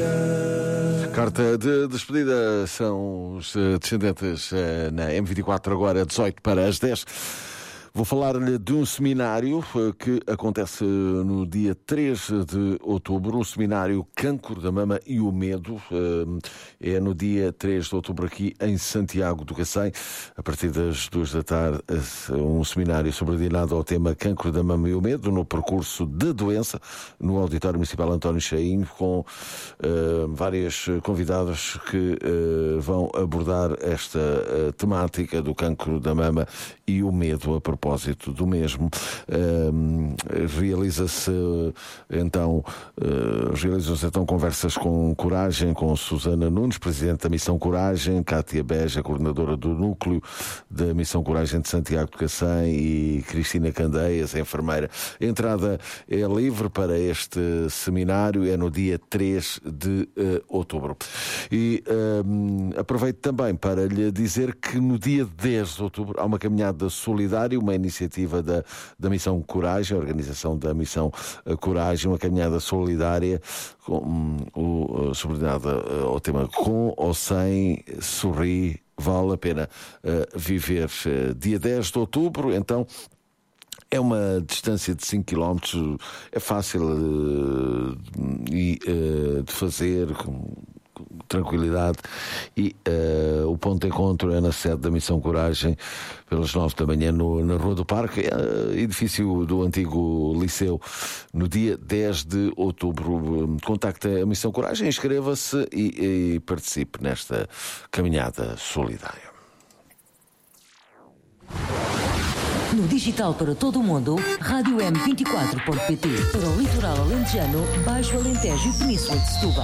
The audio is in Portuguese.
Carta de despedida são os descendentes na M24, agora 18 para as 10. Vou falar-lhe de um seminário que acontece no dia 3 de outubro, o seminário Cancro da Mama e o Medo. É no dia 3 de outubro aqui em Santiago do Cacém, a partir das 2 da tarde, um seminário subordinado ao tema Cancro da Mama e o Medo, no percurso de doença, no Auditório Municipal António Chainho, com vários convidados que vão abordar esta temática do cancro da mama e o medo. A propósito do mesmo, realizam-se então conversas com Coragem, com Susana Nunes, presidente da Missão Coragem, Cátia Beja, coordenadora do núcleo da Missão Coragem de Santiago do Cacém, e Cristina Candeias, enfermeira. A entrada é livre para este seminário, é no dia 3 de outubro. E aproveito também para lhe dizer que no dia 10 de outubro há uma caminhada solidária, uma iniciativa da Missão Coragem, a organização da Missão Coragem, uma caminhada solidária subordinada ao tema Com ou Sem Sorri, vale a pena viver. Dia 10 de outubro, então, é uma distância de 5 km, é fácil de fazer, com tranquilidade, e o ponto de encontro é na sede da Missão Coragem, pelas 9 da manhã, na Rua do Parque, edifício do antigo liceu, no dia 10 de outubro. Contacte a Missão Coragem, inscreva-se e participe nesta caminhada solidária. No digital para todo o mundo, Rádio M24.pt. Para o litoral alentejano, Baixo Alentejo e Península de Setúbal.